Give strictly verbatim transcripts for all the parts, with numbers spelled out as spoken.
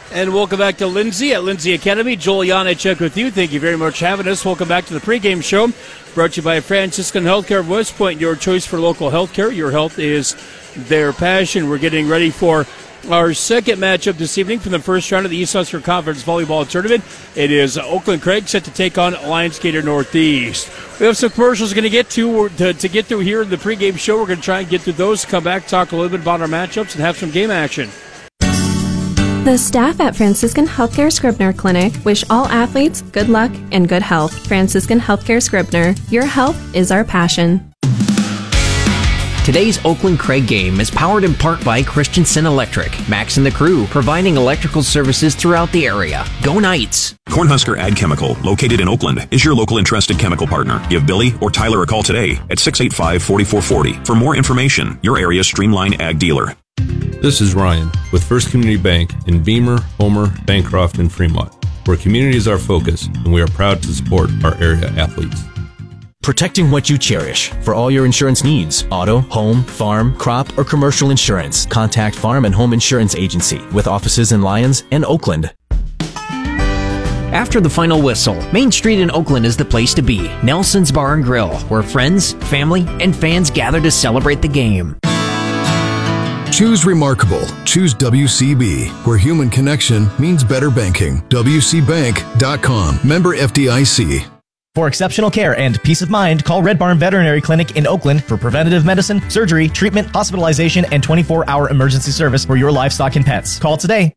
And welcome back to Lindsay at Lindsay Academy. Joel Janacek with you. Thank you very much for having us. Welcome back to the pregame show, brought to you by Franciscan Healthcare of West Point, your choice for local healthcare. Your health is their passion. We're getting ready for our second matchup this evening from the first round of the East Husker Conference Volleyball Tournament. It is Oakland Craig set to take on Lions Gator Northeast. We have some commercials we're going to get to, to to get through here in the pregame show. We're going to try and get through those, come back, talk a little bit about our matchups, and have some game action. The staff at Franciscan Healthcare Scribner Clinic wish all athletes good luck and good health. Franciscan Healthcare Scribner, your health is our passion. Today's Oakland Craig game is powered in part by Christensen Electric, Max and the crew, providing electrical services throughout the area. Go Knights! Cornhusker Ag Chemical, located in Oakland, is your local and trusted chemical partner. Give Billy or Tyler a call today at six eight five, four four four zero for more information. Your area's Streamline Ag dealer. This is Ryan with First Community Bank in Beamer, Homer, Bancroft, and Fremont, where community is our focus, and we are proud to support our area athletes. Protecting what you cherish. For all your insurance needs, auto, home, farm, crop, or commercial insurance, contact Farm and Home Insurance Agency with offices in Lyons and Oakland. After the final whistle, Main Street in Oakland is the place to be. Nelson's Bar and Grill, where friends, family, and fans gather to celebrate the game. Choose Remarkable. Choose W C B, where human connection means better banking. W C bank dot com. Member F D I C. For exceptional care and peace of mind, call Red Barn Veterinary Clinic in Oakland for preventative medicine, surgery, treatment, hospitalization, and twenty-four hour emergency service for your livestock and pets. Call today.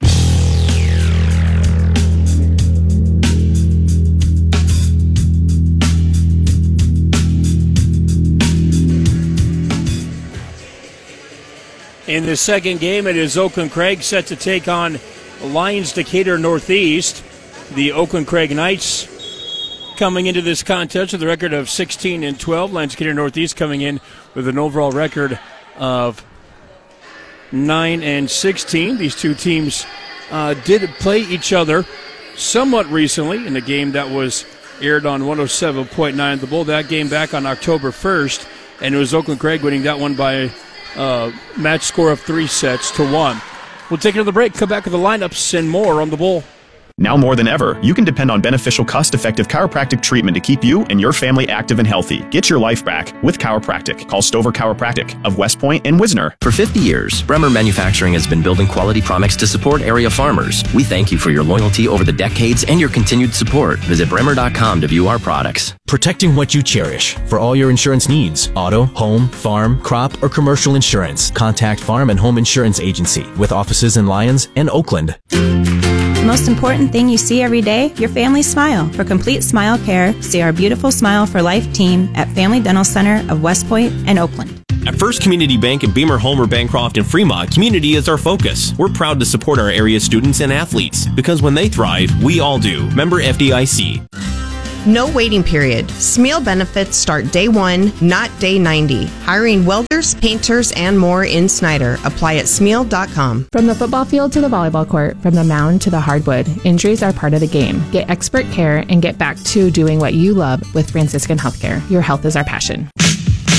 In the second game, it is Oakland Craig set to take on Lions Decatur Northeast. The Oakland Craig Knights coming into this contest with a record of sixteen and twelve. Lions Decatur Northeast coming in with an overall record of nine and sixteen. These two teams uh, did play each other somewhat recently in a game that was aired on one oh seven point nine The Bull. That game back on October first, and it was Oakland Craig winning that one by Uh, match score of three sets to one. We'll take another break, come back with the lineups and more on the Bull. Now more than ever, you can depend on beneficial, cost-effective chiropractic treatment to keep you and your family active and healthy. Get your life back with chiropractic. Call Stover Chiropractic of West Point and Wisner. For fifty years, Bremer Manufacturing has been building quality products to support area farmers. We thank you for your loyalty over the decades and your continued support. Visit bremer dot com to view our products. Protecting what you cherish. For all your insurance needs, auto, home, farm, crop, or commercial insurance, contact Farm and Home Insurance Agency with offices in Lyons and Oakland. The most important thing you see every day, your family's smile. For complete smile care, see our beautiful Smile for Life team at Family Dental Center of West Point and Oakland. At First Community Bank in Beamer, Homer, Bancroft, and Fremont, community is our focus. We're proud to support our area students and athletes, because when they thrive, we all do. Member F D I C. No waiting period. Smeal benefits start day one, not day ninety. Hiring welders, painters, and more in Snyder. Apply at smeal dot com. From the football field to the volleyball court, from the mound to the hardwood, injuries are part of the game. Get expert care and get back to doing what you love with Franciscan Healthcare. Your health is our passion.